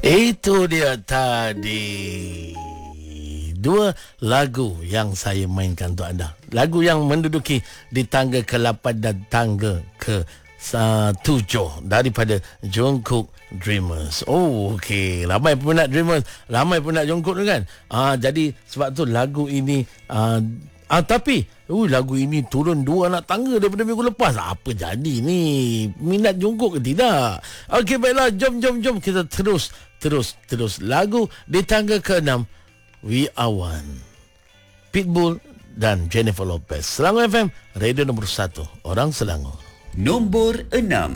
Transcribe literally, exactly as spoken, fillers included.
Itu dia tadi dua lagu yang saya mainkan untuk anda. Lagu yang menduduki di tangga ke lapan dan tangga ke tujuh daripada Jungkook Dreamers. Oh, okey. Ramai peminat Dreamers, ramai peminat Jungkook tu kan. Ah, jadi sebab tu lagu ini ah, ah tapi Uh, lagu ini turun dua anak tangga daripada minggu lepas. Apa jadi ni? Minat Jungkook ke tidak? Okey, baiklah. Jom, jom, jom. Kita terus, terus, terus. Lagu di tangga keenam, We Are One. Pitbull dan Jennifer Lopez. Selangor F M, radio nombor satu. Orang Selangor. Nombor enam.